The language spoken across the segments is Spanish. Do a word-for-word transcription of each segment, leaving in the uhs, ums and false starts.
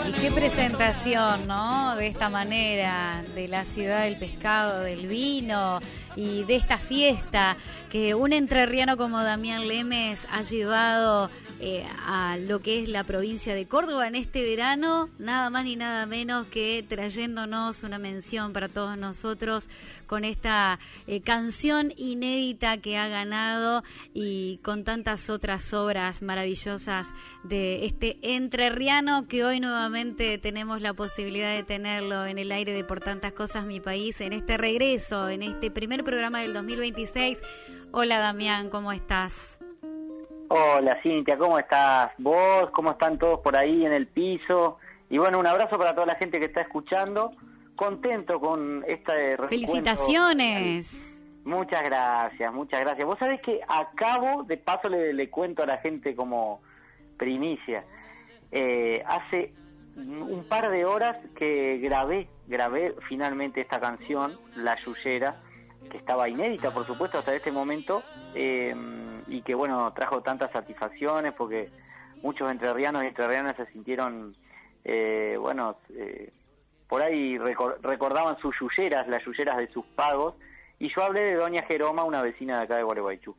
Y qué presentación, ¿no? De esta manera, de la ciudad del pescado, del vino y de esta fiesta que un entrerriano como Damián Lemes ha llevado eh, a lo que es la provincia de Córdoba en este verano, nada más ni nada menos que trayéndonos una mención para todos nosotros con esta eh, canción inédita que ha ganado y con tantas otras obras maravillosas de este entrerriano que hoy nuevamente tenemos la posibilidad de tenerlo en el aire de Por Tantas Cosas Mi País en este regreso, en este primer programa del dos mil veintiséis. Hola Damián, ¿cómo estás? Hola Cintia, ¿cómo estás? ¿Vos? ¿Cómo están todos por ahí en el piso? Y bueno, un abrazo para toda la gente que está escuchando. Contento con esta recuento. ¡Felicitaciones! Muchas gracias, muchas gracias. Vos sabés que acabo, de paso le, le cuento a la gente como primicia. Eh, hace un par de horas que grabé, grabé finalmente esta canción, La Yuyera, que estaba inédita, por supuesto, hasta este momento, eh, y que, bueno, trajo tantas satisfacciones porque muchos entrerrianos y entrerrianas se sintieron, eh, bueno, eh, por ahí recor- recordaban sus yuyeras, las yuyeras de sus pagos, y yo hablé de Doña Jeroma, una vecina de acá de Gualeguaychú.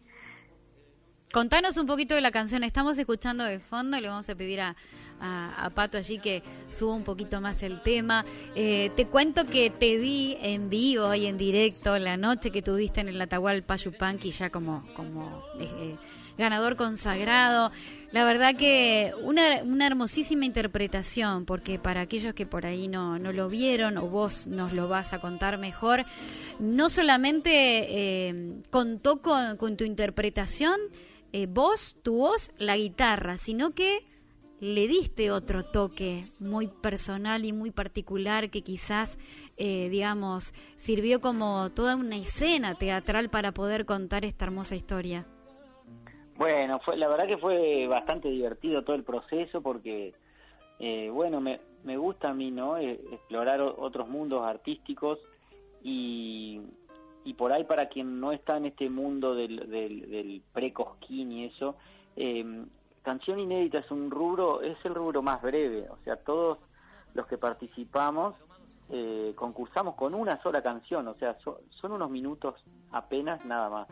Contanos un poquito de la canción. Estamos escuchando de fondo y le vamos a pedir a, a, a Pato allí que suba un poquito más el tema. Eh, te cuento que te vi en vivo y en directo la noche que tuviste en el Atahualpa Yupanqui ya como, como eh, eh, ganador consagrado. La verdad que una, una hermosísima interpretación, porque para aquellos que por ahí no, no lo vieron o vos nos lo vas a contar mejor, no solamente eh, contó con, con tu interpretación, Eh, vos, tu voz, la guitarra, sino que le diste otro toque muy personal y muy particular que quizás, eh, digamos, sirvió como toda una escena teatral para poder contar esta hermosa historia. Bueno, fue la verdad que fue bastante divertido todo el proceso porque, eh, bueno, me, me gusta a mí, ¿no? Eh, explorar o, otros mundos artísticos y... y por ahí para quien no está en este mundo del, del, del pre-Cosquín y eso, eh, canción inédita es un rubro, es el rubro más breve, o sea, todos los que participamos eh, concursamos con una sola canción, o sea, so, son unos minutos apenas nada más,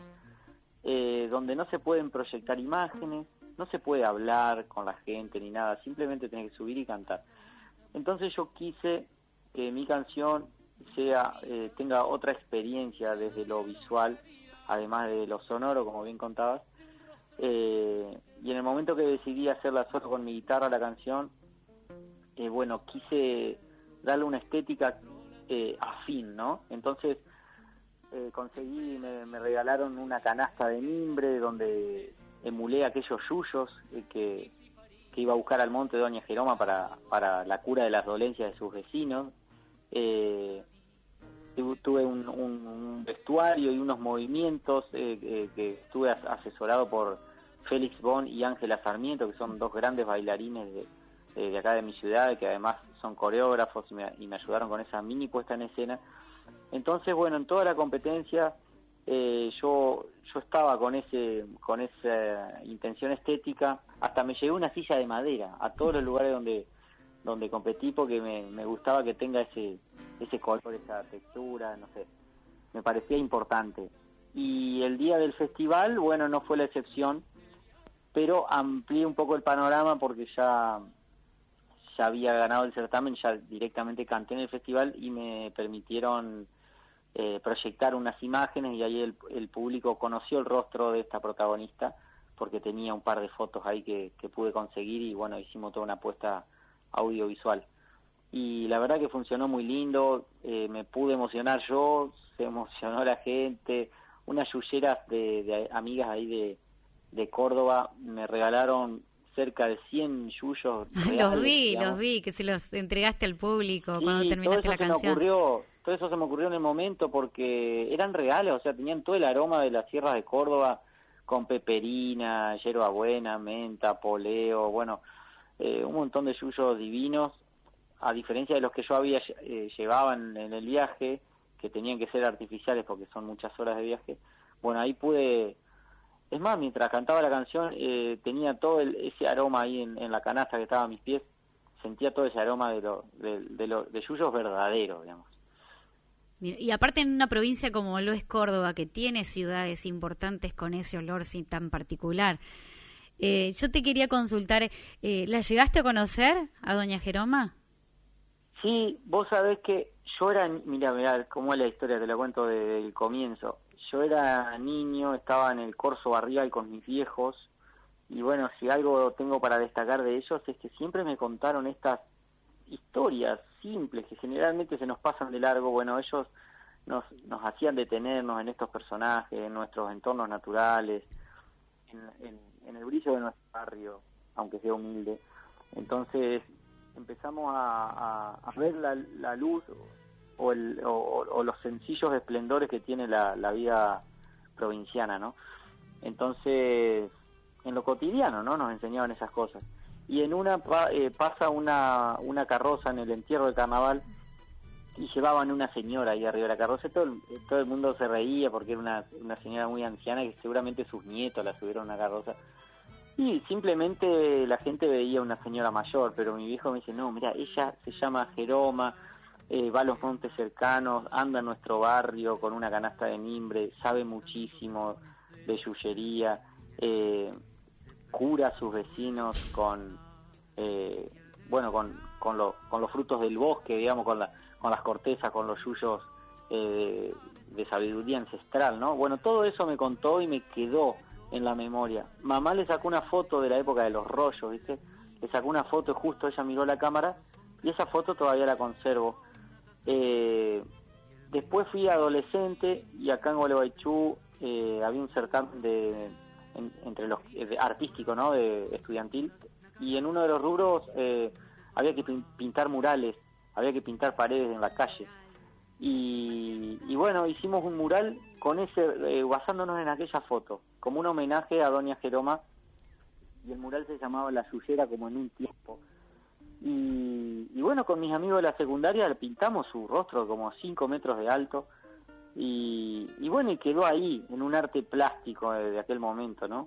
eh, donde no se pueden proyectar imágenes, no se puede hablar con la gente ni nada, simplemente tenés que subir y cantar. Entonces yo quise que mi canción sea eh, tenga otra experiencia desde lo visual, además de lo sonoro, como bien contabas, eh, y en el momento que decidí hacerla solo con mi guitarra la canción, eh, bueno, quise darle una estética eh, afín, ¿no? Entonces eh, conseguí, me, me regalaron una canasta de mimbre donde emulé aquellos yuyos eh, que, que iba a buscar al monte de Doña Jeroma para, para la cura de las dolencias de sus vecinos. Eh, tuve un, un, un vestuario y unos movimientos eh, eh, que estuve as- asesorado por Félix Bon y Ángela Sarmiento, que son dos grandes bailarines de, de, de acá de mi ciudad, que además son coreógrafos y me, y me ayudaron con esa mini puesta en escena. Entonces, bueno, en toda la competencia eh, yo yo estaba con ese con esa intención estética, hasta me llevé una silla de madera a todos los lugares donde donde competí porque me, me gustaba que tenga ese ese color, esa textura, no sé, me parecía importante. Y el día del festival, bueno, no fue la excepción, pero amplié un poco el panorama porque ya ya había ganado el certamen, ya directamente canté en el festival y me permitieron eh, proyectar unas imágenes y ahí el, el público conoció el rostro de esta protagonista porque tenía un par de fotos ahí que, que pude conseguir y bueno, hicimos toda una apuesta audiovisual y la verdad que funcionó muy lindo, eh, me pude emocionar yo, se emocionó la gente, unas yuyeras de, de amigas ahí de, de Córdoba me regalaron cerca de cien yuyos reales, Los vi, digamos. los vi, que se los entregaste al público Sí, cuando terminaste todo la eso se canción. me ocurrió, todo eso se me ocurrió en el momento porque eran reales, o sea, tenían todo el aroma de las sierras de Córdoba con peperina, hierbabuena, menta, poleo, bueno, eh, un montón de yuyos divinos, a diferencia de los que yo había eh, llevaba en, en el viaje, que tenían que ser artificiales porque son muchas horas de viaje. Bueno, ahí pude, es más, mientras cantaba la canción eh, tenía todo el, ese aroma ahí en, en la canasta que estaba a mis pies, sentía todo ese aroma de lo, de, de, lo, de yuyos verdaderos, digamos. Y aparte en una provincia como lo es Córdoba, que tiene ciudades importantes con ese olor sí, tan particular. Eh, yo te quería consultar, eh, ¿la llegaste a conocer a doña Jeroma? Sí, vos sabés que yo era, mira, mira, cómo es la historia, te la cuento desde el comienzo. Yo era niño, estaba en el Corso Barrial con mis viejos, y bueno, si algo tengo para destacar de ellos es que siempre me contaron estas historias simples que generalmente se nos pasan de largo. Bueno, ellos nos, nos hacían detenernos en estos personajes, en nuestros entornos naturales, en, en, en el brillo de nuestro barrio, aunque sea humilde. Entonces empezamos a, a, a ver la, la luz o, el, o, o los sencillos esplendores que tiene la, la vida provinciana, ¿no? Entonces, en lo cotidiano, ¿no? Nos enseñaban esas cosas. Y en una pa, eh, pasa una, una carroza en el entierro del carnaval y llevaban una señora ahí arriba de la carroza. Todo el, todo el mundo se reía porque era una, una señora muy anciana que seguramente sus nietos la subieron a una carroza. Y simplemente la gente veía una señora mayor, pero mi viejo me dice, no, mira, ella se llama Jeroma, eh, va a los montes cercanos, anda en nuestro barrio con una canasta de mimbre, sabe muchísimo de yuyería, eh, cura a sus vecinos con eh, bueno con con, lo, con los frutos del bosque, digamos, con la con las cortezas, con los yuyos eh, de, de sabiduría ancestral, ¿no? Bueno, todo eso me contó y me quedó en la memoria. Mamá le sacó una foto de la época de los rollos, ¿viste? Le sacó una foto y justo ella miró la cámara y esa foto todavía la conservo. Eh, después fui adolescente y acá en Gualeguaychú eh, había un certamen de En, entre los de, artístico, ¿no? De estudiantil, y en uno de los rubros eh, había que pin, pintar murales, había que pintar paredes en la calle, y, y bueno, hicimos un mural con ese, eh, basándonos en aquella foto, como un homenaje a doña Jeroma, y el mural se llamaba La Yuyera como en un tiempo, y, y bueno, con mis amigos de la secundaria pintamos su rostro como cinco metros de alto. Y, y bueno, y quedó ahí, en un arte plástico de, de aquel momento, ¿no?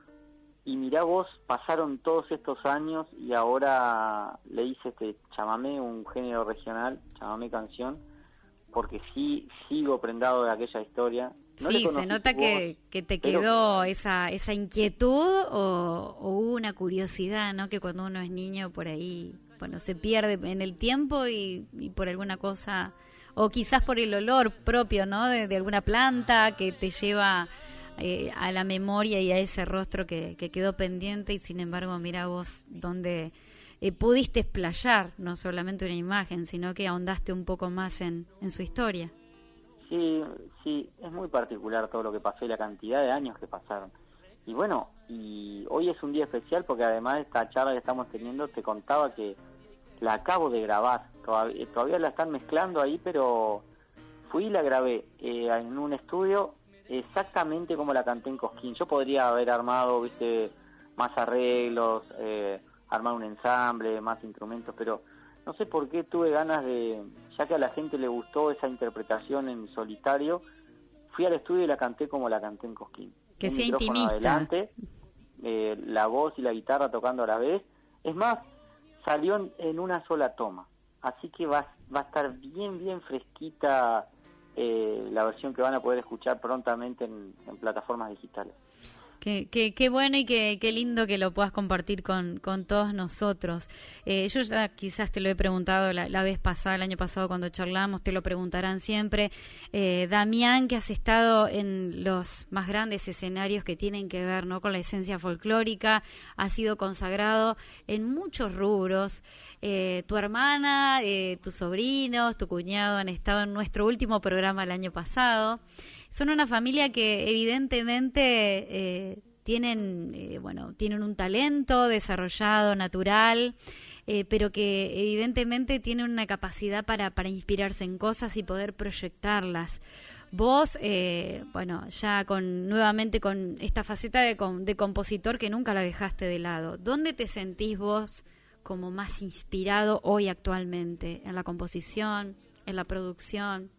Y mirá vos, pasaron todos estos años y ahora le hice este chamamé, un género regional, chamamé canción, porque sí, sigo prendado de aquella historia. No sí, se nota que, que te quedó pero... esa esa inquietud o, o una curiosidad, ¿no? Que cuando uno es niño por ahí, bueno, se pierde en el tiempo y, y por alguna cosa... O quizás por el olor propio, ¿no? De, de alguna planta que te lleva eh, a la memoria y a ese rostro que, que quedó pendiente y sin embargo, mira vos donde eh, pudiste explayar no solamente una imagen, sino que ahondaste un poco más en, en su historia. Sí, sí, es muy particular todo lo que pasó y la cantidad de años que pasaron. Y bueno, y hoy es un día especial porque además de esta charla que estamos teniendo, te contaba que la acabo de grabar, todavía, todavía la están mezclando ahí, pero fui y la grabé eh, en un estudio exactamente como la canté en Cosquín. Yo podría haber armado, viste, más arreglos, eh, armar un ensamble, más instrumentos, pero no sé por qué tuve ganas de, ya que a la gente le gustó esa interpretación en solitario, fui al estudio y la canté como la canté en Cosquín. Que un sea micrófono intimista. Adelante, eh, la voz y la guitarra tocando a la vez. Es más, salió en, en una sola toma, así que va, va a estar bien, bien fresquita eh, la versión que van a poder escuchar prontamente en, en plataformas digitales. Qué, qué, qué bueno y qué, qué lindo que lo puedas compartir con, con todos nosotros. Eh, yo ya quizás te lo he preguntado la, la vez pasada, el año pasado cuando charlamos, te lo preguntarán siempre. Eh, Damián, que has estado en los más grandes escenarios que tienen que ver, ¿no?, con la esencia folclórica, has sido consagrado en muchos rubros. Eh, tu hermana, eh, tus sobrinos, tu cuñado han estado en nuestro último programa el año pasado. Son una familia que evidentemente eh, tienen, eh, bueno, tienen un talento desarrollado, natural, eh, pero que evidentemente tienen una capacidad para, para inspirarse en cosas y poder proyectarlas. Vos, eh, bueno, ya con nuevamente con esta faceta de, de compositor que nunca la dejaste de lado, ¿dónde te sentís vos como más inspirado hoy actualmente? ¿En la composición, en la producción?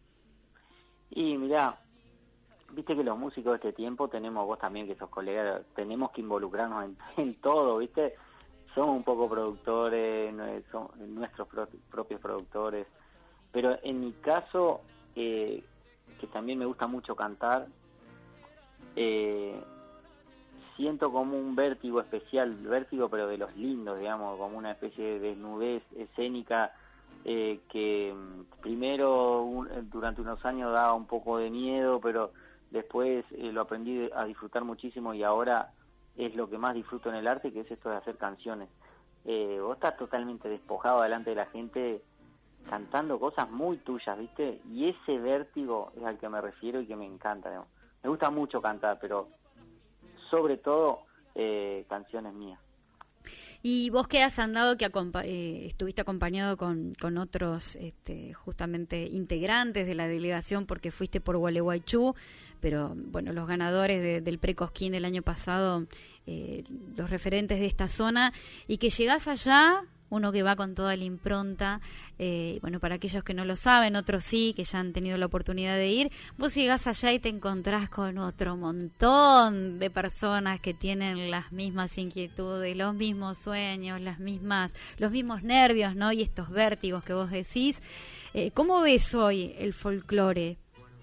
Y mirá, viste que los músicos de este tiempo tenemos, vos también que sos colega, tenemos que involucrarnos en, en todo, viste. somos un poco productores, somos nuestros pro, propios productores, pero en mi caso, eh, que también me gusta mucho cantar, eh, siento como un vértigo especial, vértigo pero de los lindos, digamos, como una especie de desnudez escénica eh, que primero un, durante unos años daba un poco de miedo, pero después eh, lo aprendí a disfrutar muchísimo y ahora es lo que más disfruto en el arte, que es esto de hacer canciones. Eh, vos estás totalmente despojado delante de la gente cantando cosas muy tuyas, ¿viste? Y ese vértigo es al que me refiero y que me encanta, digamos. Me gusta mucho cantar, pero sobre todo eh, canciones mías. Y vos que has andado, que acompa eh, estuviste acompañado con, con otros este, justamente integrantes de la delegación porque fuiste por Gualeguaychú, pero bueno, los ganadores de, del Pre-Cosquín del año pasado, eh, los referentes de esta zona, y que llegás allá, uno que va con toda la impronta, eh, bueno, para aquellos que no lo saben, otros sí, que ya han tenido la oportunidad de ir, vos llegás allá y te encontrás con otro montón de personas que tienen las mismas inquietudes, los mismos sueños, las mismas, los mismos nervios, ¿no? Y estos vértigos que vos decís. Eh, ¿Cómo ves hoy el folclore?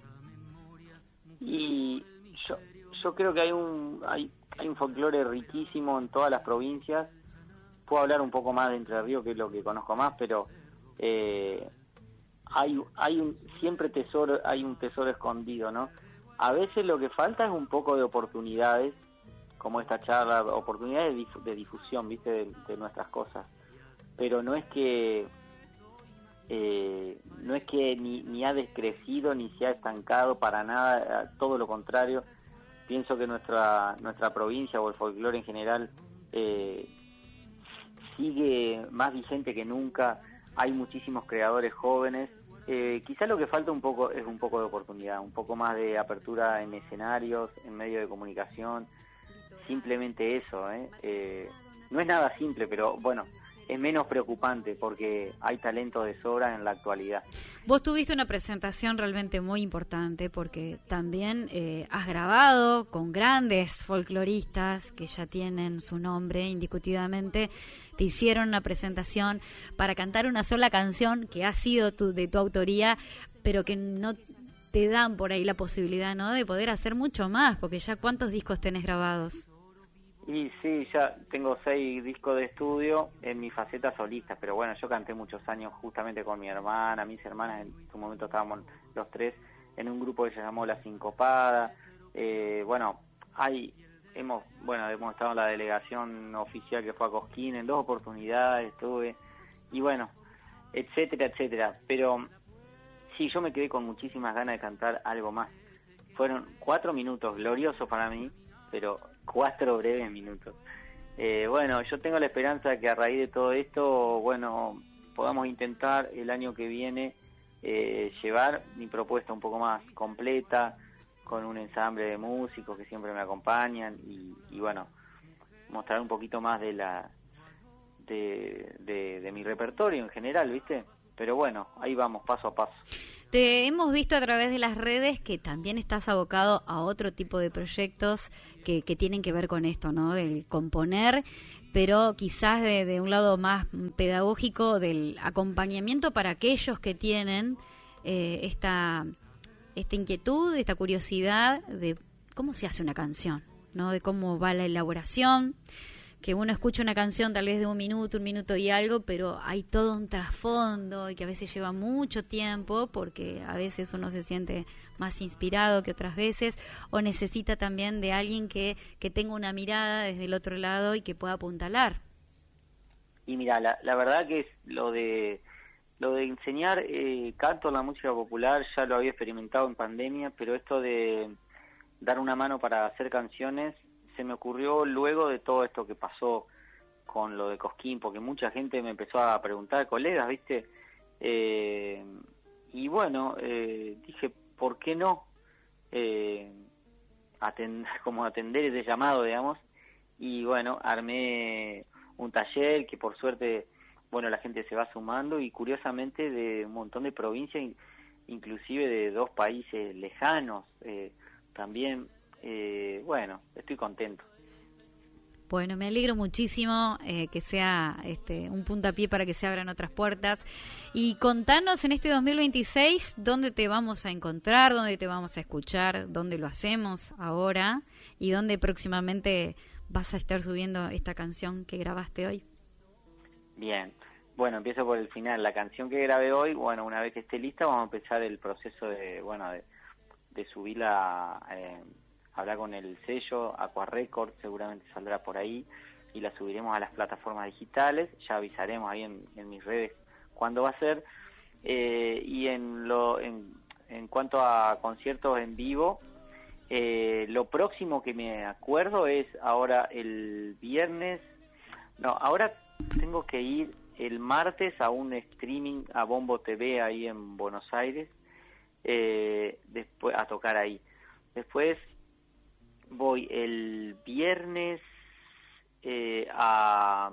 Y yo, yo creo que hay un, hay, hay un folclore riquísimo en todas las provincias. Puedo hablar un poco más de Entre Ríos, que es lo que conozco más, pero eh, hay hay un siempre tesoro, hay un tesoro escondido, ¿no? A veces lo que falta es un poco de oportunidades, como esta charla, oportunidades de, dif- de difusión, ¿viste? De, de nuestras cosas. Pero no es que eh, no es que ni, ni ha descrecido ni se ha estancado para nada, todo lo contrario. Pienso que nuestra nuestra provincia o el folclore en general eh, sigue más vigente que nunca. Hay muchísimos creadores jóvenes. Eh, quizás lo que falta un poco es un poco de oportunidad, un poco más de apertura en escenarios, en medios de comunicación, simplemente eso, ¿eh? Eh, no es nada simple, pero bueno, es menos preocupante porque hay talento de sobra en la actualidad. Vos tuviste una presentación realmente muy importante porque también eh, has grabado con grandes folcloristas que ya tienen su nombre indiscutidamente. Te hicieron una presentación para cantar una sola canción que ha sido tu, de tu autoría, pero que no te dan por ahí la posibilidad, ¿no?, de poder hacer mucho más, porque ya ¿cuántos discos tenés grabados? Y sí, ya tengo seis discos de estudio en mi faceta solista, pero bueno, yo canté muchos años justamente con mi hermana, mis hermanas, en su momento estábamos los tres en un grupo que se llamó La Sincopada. Eh, bueno, hay, hemos, bueno, hemos estado en la delegación oficial que fue a Cosquín, en dos oportunidades estuve, y bueno, etcétera, etcétera. Pero sí, yo me quedé con muchísimas ganas de cantar algo más. Fueron cuatro minutos gloriosos para mí, pero cuatro breves minutos. Eh, bueno, yo tengo la esperanza que a raíz de todo esto, bueno, podamos intentar el año que viene eh, llevar mi propuesta un poco más completa, con un ensamble de músicos que siempre me acompañan y, y bueno, mostrar un poquito más de la de, de, de mi repertorio en general, ¿viste? Pero bueno, ahí vamos, paso a paso. Te hemos visto a través de las redes que también estás abocado a otro tipo de proyectos que, que tienen que ver con esto, ¿no? Del componer, pero quizás de, de un lado más pedagógico, del acompañamiento para aquellos que tienen eh, esta, esta inquietud, esta curiosidad de cómo se hace una canción, ¿no? De cómo va la elaboración. Que uno escucha una canción tal vez de un minuto, un minuto y algo, pero hay todo un trasfondo y que a veces lleva mucho tiempo porque a veces uno se siente más inspirado que otras veces o necesita también de alguien que, que tenga una mirada desde el otro lado y que pueda apuntalar. Y mira, la, la verdad que es lo de lo de enseñar eh, canto en la música popular ya lo había experimentado en pandemia, pero esto de dar una mano para hacer canciones se me ocurrió luego de todo esto que pasó con lo de Cosquín, porque mucha gente me empezó a preguntar, colegas, ¿viste? Eh, y bueno, eh, dije, ¿por qué no? Eh, atend- como atender ese llamado, digamos, y bueno, armé un taller que por suerte, bueno, la gente se va sumando y curiosamente de un montón de provincias, inclusive de dos países lejanos, eh, también. Eh, bueno, estoy contento. Bueno, me alegro muchísimo eh, que sea este, un puntapié para que se abran otras puertas. Y contanos en este dos mil veintiséis dónde te vamos a encontrar, dónde te vamos a escuchar, dónde lo hacemos ahora y dónde próximamente vas a estar subiendo esta canción que grabaste hoy. Bien, bueno, empiezo por el final. La canción que grabé hoy, bueno, una vez que esté lista vamos a empezar el proceso de, bueno, de, de subirla, eh, hablar con el sello Aqua Records, seguramente saldrá por ahí y la subiremos a las plataformas digitales. Ya avisaremos ahí en, en mis redes cuándo va a ser. Eh, y en lo en, en cuanto a conciertos en vivo, eh, lo próximo que me acuerdo es ahora el viernes, no, ahora tengo que ir el martes a un streaming a Bombo T V ahí en Buenos Aires, eh, después a tocar ahí. Después voy el viernes eh, a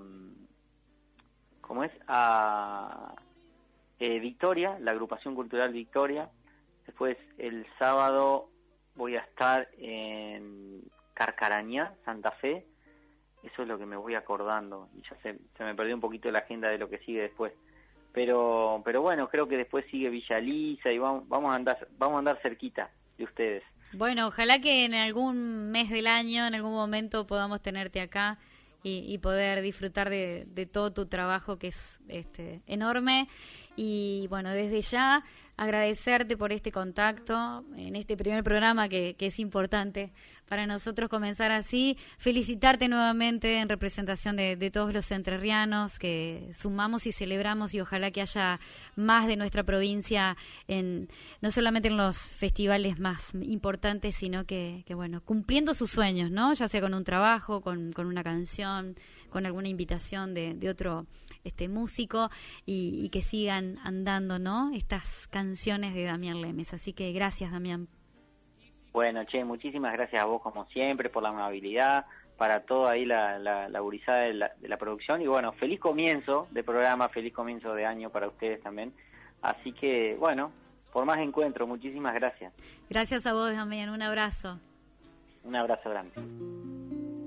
¿cómo es? a eh, Victoria, la agrupación cultural Victoria. Después el sábado voy a estar en Carcarañá, Santa Fe. Eso es lo que me voy acordando y ya se, se me perdió un poquito la agenda de lo que sigue después. Pero pero bueno, creo que después sigue Villa Lisa y vamos vamos a andar vamos a andar cerquita de ustedes. Bueno, ojalá que en algún mes del año, en algún momento podamos tenerte acá y, y poder disfrutar de, de todo tu trabajo que es este enorme. Y bueno, desde ya agradecerte por este contacto en este primer programa que, que es importante para nosotros comenzar así. Felicitarte nuevamente en representación de, de todos los entrerrianos que sumamos y celebramos, y ojalá que haya más de nuestra provincia, en no solamente en los festivales más importantes, sino que, que bueno, cumpliendo sus sueños, ¿no? Ya sea con un trabajo, con, con una canción, con alguna invitación de, de otro este músico, y, y que sigan andando, ¿no? Estas canciones de Damián Lemes. Así que gracias, Damián. Bueno, che, muchísimas gracias a vos como siempre por la amabilidad, para todo ahí la, la, la gurizada de la, de la producción, y bueno, feliz comienzo de programa, feliz comienzo de año para ustedes también. Así que bueno, por más encuentro, muchísimas gracias. Gracias a vos, Damián, un abrazo. Un abrazo grande.